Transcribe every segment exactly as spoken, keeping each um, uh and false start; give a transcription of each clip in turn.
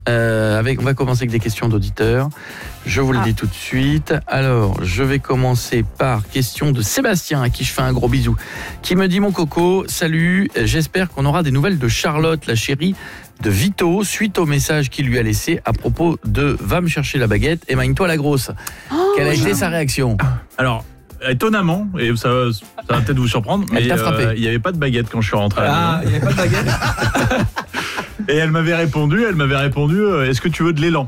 Euh, avec, on va commencer avec des questions d'auditeurs. Je vous le Ah. dis tout de suite. Alors, je vais commencer par question de Sébastien, à qui je fais un gros bisou, qui me dit: mon coco, salut, j'espère qu'on aura des nouvelles de Charlotte, la chérie de Vito, suite au message qu'il lui a laissé à propos de va me chercher la baguette et magne-toi la grosse. Oh, Quelle a été sa réaction? Alors, étonnamment, et ça, ça va peut-être vous surprendre, mais Elle t'a frappé. euh, il n'y avait pas de baguette quand je suis rentré à la Ah, maison. il n'y avait pas de baguette. Et elle m'avait répondu, elle m'avait répondu, euh, est-ce que tu veux de l'élan?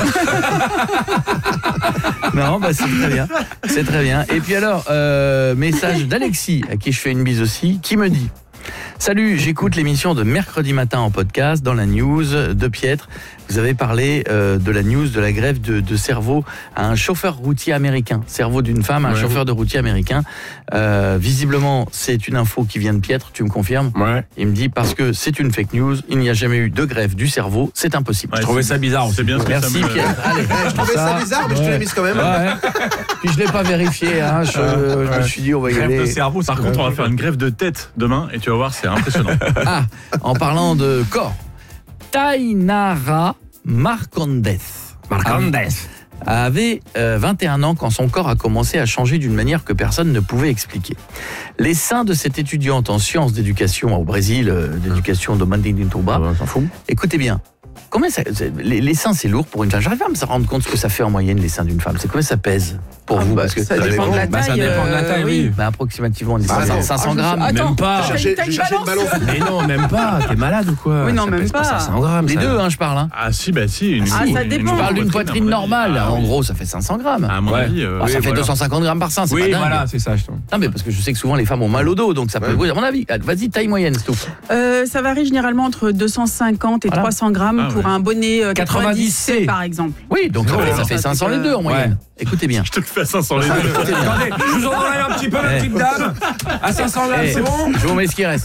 Non, bah c'est très bien. C'est très bien. Et puis alors, euh, message d'Alexis, à qui je fais une bise aussi, qui me dit: salut, j'écoute l'émission de mercredi matin en podcast. Dans la news de Pietre, vous avez parlé euh, de la news de la grève de, de cerveau à un chauffeur routier américain. Cerveau d'une femme à un Ouais. chauffeur de routier américain. Euh, visiblement, c'est une info qui vient de Pietre, tu me confirmes? Ouais. Il me dit parce que c'est une fake news, il n'y a jamais eu de grève du cerveau, c'est impossible. Ouais, Je trouvais c'est- ça bizarre aussi. C'est bien ce que Merci ça me... Pierre. Allez, Je trouvais ça bizarre, mais je te l'ai mise quand même. Ouais. Puis je l'ai pas vérifié, hein. je, je me suis dit on va y Crève de aller. cerveau, Par contre, on va faire une grève de tête demain et tu vas voir, c'est impressionnant. Ah, en parlant de corps, Tainara Marcondes Marcondes. avait euh, vingt et un ans quand son corps a commencé à changer d'une manière que personne ne pouvait expliquer. Les seins de cette étudiante en sciences d'éducation au Brésil, euh, d'éducation de Mandinituba, T'en fous? écoutez bien. Combien ça, c'est- les, les seins, c'est lourd pour une femme. J'arrive pas à me rendre compte ce que ça fait en moyenne, les seins d'une femme. C'est combien ça pèse pour Ah, vous? bah, Parce que ça dépend de la Bah, ça taille. dépend de la euh, taille, oui. bah, approximativement, on dit Ah, cinq cents, non. cinq cents Ah, je- grammes. Attends. Même pas. T'as J'ai une- t'as une cherché une balance. balance. Mais non, même pas. T'es malade ou quoi? Oui, non, Ça même pèse pas. cinq cents grammes. Les ça. deux, hein, je parle. Hein. Ah si, bah si. Une, Ah, une- ça une- dépend. Je parle d'une à poitrine mon avis. normale. Ah, En oui. gros, ça fait cinq cents grammes. À mon Ouais. avis, euh, Ah, oui, ça fait voilà. deux cent cinquante grammes par sein, c'est pas Oui, dingue. voilà, c'est ça. je trouve. Non, mais parce que je sais que souvent les femmes ont mal au dos, donc ça peut. Ouais. À mon avis, ah, vas-y, taille moyenne, c'est tout. Euh, ça varie généralement entre deux cent cinquante et Voilà. trois cents grammes Ah, pour ouais. un bonnet euh, quatre-vingt-dix C quatre-vingt-dix C. par exemple. Oui, donc Oh, ça fait- ça alors, fait ça cinq cents fait les que- deux en moyenne. Ouais. Écoutez bien. Je te le fais à cinq cents les deux. Attendez, je vous en enlève un petit peu, ma petite dame. À cinq cents grammes, Eh, c'est bon? je vous mets ce qui reste.